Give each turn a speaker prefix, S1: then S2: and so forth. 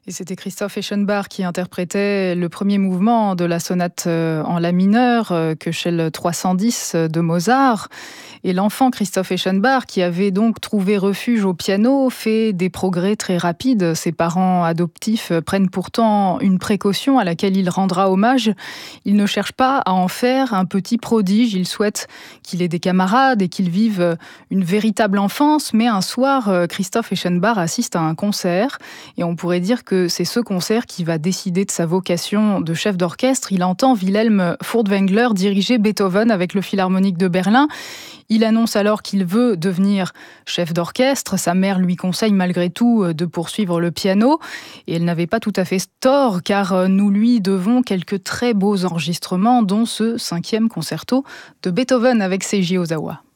S1: Et c'était Christoph Eschenbach qui interprétait le premier mouvement de la sonate en la mineur, Köchel 310 de Mozart. Et l'enfant Christoph Eschenbach, qui avait donc trouvé refuge au piano, fait des progrès très rapides. Ses parents adoptifs prennent pourtant une précaution à laquelle il rendra hommage. Il ne cherche pas à en faire un petit prodige. Il souhaite qu'il ait des camarades et qu'il vive une véritable enfance. Mais un soir, Christoph Eschenbach assiste à un concert. Et on pourrait dire que c'est ce concert qui va décider de sa vocation de chef d'orchestre. Il entend Wilhelm Furtwängler diriger Beethoven avec le Philharmonique de Berlin. Il annonce alors qu'il veut devenir chef d'orchestre. Sa mère lui conseille malgré tout de poursuivre le piano. Et elle n'avait pas tout à fait tort, car nous lui devons quelques très beaux enregistrements, dont ce 5e concerto de Beethoven avec Seiji Ozawa.